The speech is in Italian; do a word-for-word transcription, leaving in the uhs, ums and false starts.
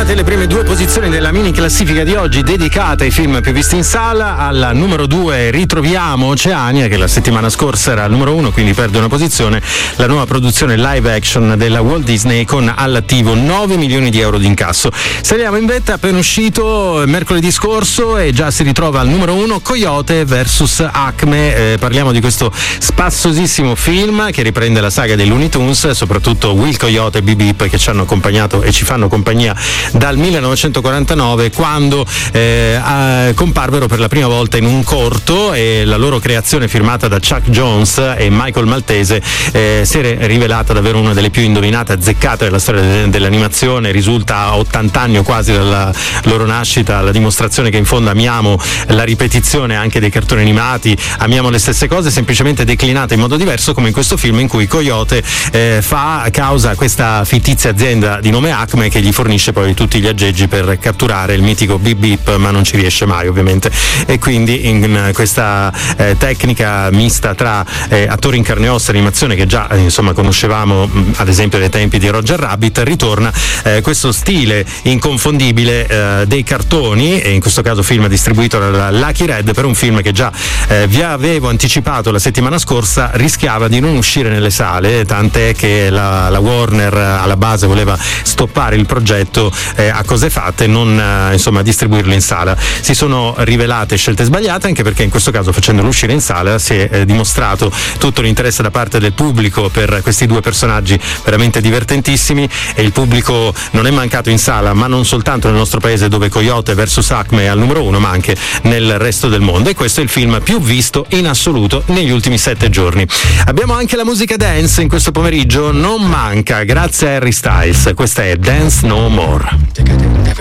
Tornate le prime due posizioni della mini classifica di oggi dedicata ai film più visti in sala. Al numero due ritroviamo Oceania, che la settimana scorsa era al numero uno, quindi perde una posizione. La nuova produzione live action della Walt Disney con all'attivo nove milioni di euro di incasso. Saliamo in vetta, appena uscito mercoledì scorso e già si ritrova al numero uno Coyote versus Acme. Eh, parliamo di questo spassosissimo film che riprende la saga dei Looney Tunes, soprattutto Will Coyote e Bip Bip, che ci hanno accompagnato e ci fanno compagnia dal millenovecentoquarantanove, quando eh, eh, comparvero per la prima volta in un corto, e la loro creazione, firmata da Chuck Jones e Michael Maltese, eh, si è rivelata davvero una delle più indovinate, azzeccate della storia de- dell'animazione. Risulta a ottanta anni o quasi dalla loro nascita, la dimostrazione che in fondo amiamo la ripetizione anche dei cartoni animati, amiamo le stesse cose semplicemente declinate in modo diverso, come in questo film in cui Coyote eh, fa causa a questa fittizia azienda di nome Acme, che gli fornisce poi tutti gli aggeggi per catturare il mitico Bip Bip, ma non ci riesce mai ovviamente, e quindi in questa eh, tecnica mista tra eh, attori in carne e ossa, animazione che già eh, insomma conoscevamo mh, ad esempio nei tempi di Roger Rabbit, ritorna eh, questo stile inconfondibile eh, dei cartoni, e in questo caso film distribuito dalla Lucky Red, per un film che già eh, vi avevo anticipato la settimana scorsa rischiava di non uscire nelle sale, tant'è che la, la Warner alla base voleva stoppare il progetto eh, a cose fatte, non eh, insomma distribuirlo in sala. Si sono rivelate scelte sbagliate, anche perché in questo caso, facendolo uscire in sala, si è eh, dimostrato tutto l'interesse da parte del pubblico per questi due personaggi veramente divertentissimi, e il pubblico non è mancato in sala, ma non soltanto nel nostro paese, dove Coyote versus Acme è al numero uno, ma anche nel resto del mondo, e questo è il film più visto in assoluto negli ultimi sette giorni. Abbiamo anche la musica dance in questo pomeriggio, non manca, grazie a Harry Styles. Questa è Dance No More.